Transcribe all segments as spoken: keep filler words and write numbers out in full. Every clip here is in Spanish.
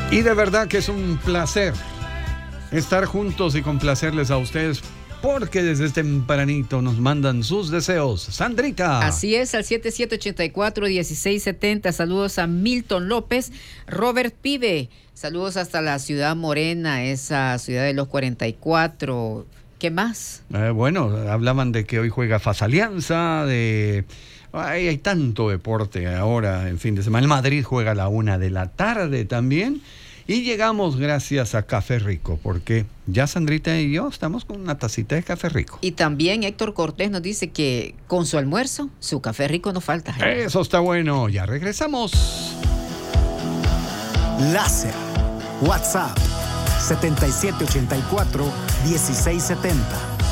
Y de verdad que es un placer estar juntos y complacerles a ustedes, porque desde tempranito nos mandan sus deseos. Sandrita. Así es, al siete siete ocho cuatro, uno seis siete cero. Saludos a Milton López. Robert Pibe, saludos hasta la Ciudad Morena, esa ciudad de los cuarenta y cuatro. ¿Qué más? Eh, bueno, hablaban de que hoy juega Faz Alianza, de... Ay, hay tanto deporte ahora, en fin de semana. El Madrid juega a la una de la tarde también. Y llegamos gracias a Café Rico, porque ya Sandrita y yo estamos con una tacita de Café Rico. Y también Héctor Cortés nos dice que con su almuerzo, su Café Rico no falta. ¿eh? Eso está bueno, ya regresamos. Láser, WhatsApp, siete siete ocho cuatro, uno seis siete cero.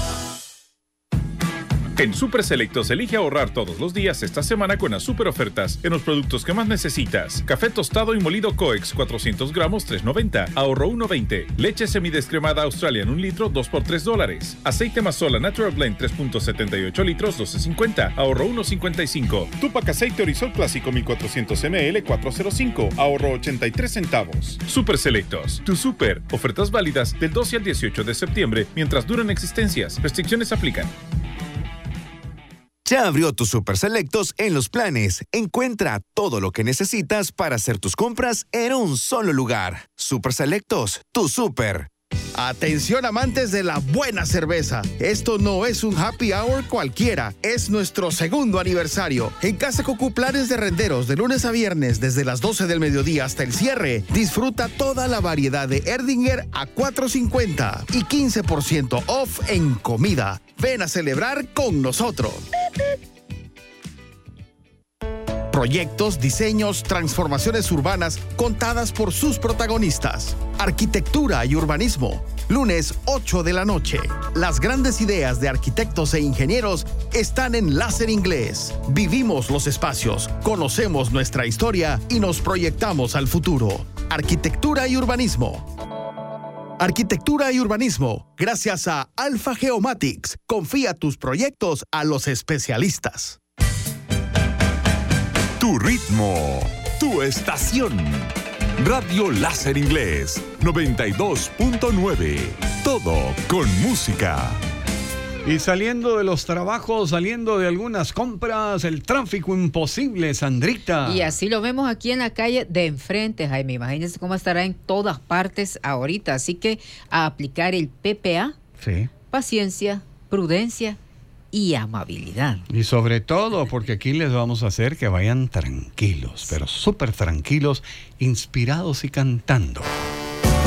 En Super Selectos elige ahorrar todos los días esta semana con las super ofertas en los productos que más necesitas. Café tostado y molido Coex cuatrocientos gramos tres noventa, ahorro uno veinte. Leche semidescremada Australian un litro dos por tres dólares. Aceite Mazola Natural Blend tres punto setenta y ocho litros doce cincuenta, ahorro uno cincuenta y cinco. Tupac aceite Orisol clásico mil cuatrocientos mililitros cuatro cero cinco, ahorro ochenta y tres centavos. Super Selectos, tu super. Ofertas válidas del doce al dieciocho de septiembre mientras duran existencias. Restricciones aplican. Ya abrió tus Super Selectos en Los Planes. Encuentra todo lo que necesitas para hacer tus compras en un solo lugar. Super Selectos, tu super. Atención amantes de la buena cerveza. Esto no es un happy hour cualquiera. Es nuestro segundo aniversario. En Casa Cocú, planes de renderos de lunes a viernes desde las doce del mediodía hasta el cierre. Disfruta toda la variedad de Erdinger a cuatro cincuenta y quince por ciento off en comida. Ven a celebrar con nosotros. Proyectos, diseños, transformaciones urbanas contadas por sus protagonistas. Arquitectura y urbanismo. Lunes ocho de la noche. Las grandes ideas de arquitectos e ingenieros están en Láser Inglés. Vivimos los espacios, conocemos nuestra historia y nos proyectamos al futuro. Arquitectura y urbanismo. Arquitectura y urbanismo. Gracias a Alpha Geomatics. Confía tus proyectos a los especialistas. Tu ritmo, tu estación. Radio Láser Inglés noventa y dos punto nueve. Todo con música. Y saliendo de los trabajos, saliendo de algunas compras, el tráfico imposible, Sandrita. Y así lo vemos aquí en la calle de enfrente, Jaime. Imagínense cómo estará en todas partes ahorita. Así que a aplicar el P P A, sí. Paciencia, prudencia y amabilidad. Y sobre todo, porque aquí les vamos a hacer que vayan tranquilos, pero súper tranquilos, inspirados y cantando.